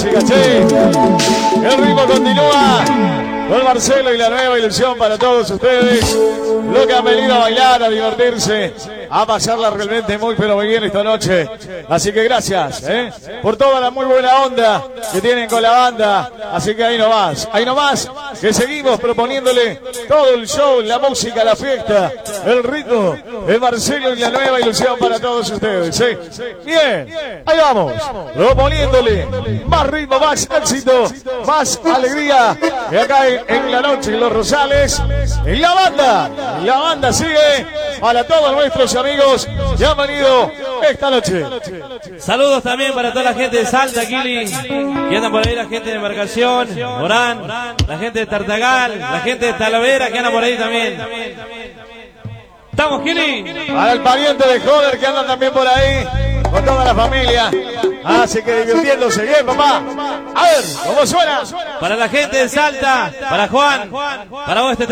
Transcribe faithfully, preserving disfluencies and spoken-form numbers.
música, che. El ritmo continúa con Marcelo y la nueva ilusión para todos ustedes. Lo que han venido a bailar, a divertirse, a pasarla realmente muy pero muy bien esta noche. Así que gracias ¿eh? por toda la muy buena onda que tienen con la banda. Así que ahí nomás, ahí nomás, que seguimos proponiéndole todo el show, la música, la fiesta, el ritmo de Marcelo y la nueva ilusión para todos ustedes. ¿eh? Bien, ahí vamos, proponiéndole más ritmo, más éxito, más alegría. Y acá en, en la noche, en Los Rosales, en la banda, la banda sigue para todos nuestros amigos que han venido esta noche. Saludos también para toda la gente de Salta, Kili, que andan por ahí, la gente de Embarcación, Morán, la gente de Tartagal, la gente de Talavera que anda por ahí también. ¿Estamos, Kili? Para el pariente de Joder que anda también por ahí, con toda la familia. Así que divirtiéndose bien, papá. A ver, ¿cómo suena? Para la gente de Salta, para Juan, para vos este tema.